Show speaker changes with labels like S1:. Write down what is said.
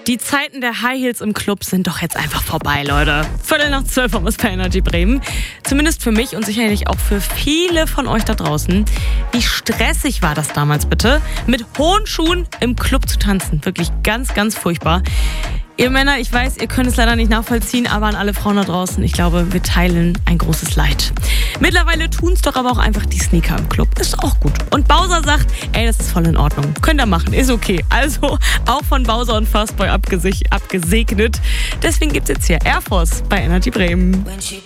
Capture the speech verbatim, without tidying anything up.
S1: Die Zeiten der High Heels im Club sind doch jetzt einfach vorbei, Leute. Viertel nach zwölf haben wir es bei Energy Bremen. Zumindest für mich und sicherlich auch für viele von euch da draußen. Wie stressig war das damals bitte, mit hohen Schuhen im Club zu tanzen? Wirklich ganz, ganz furchtbar. Ihr Männer, ich weiß, ihr könnt es leider nicht nachvollziehen, aber an alle Frauen da draußen, ich glaube, wir teilen ein großes Leid. Mittlerweile tun es doch aber auch einfach die Sneaker im Club. Ist auch gut. Und Bowser sagt, ey, das ist voll in Ordnung. Könnt ihr machen, ist okay. Also auch von Bowser und Fastboy abgesegnet. Deswegen gibt's jetzt hier Air Force bei Energy Bremen.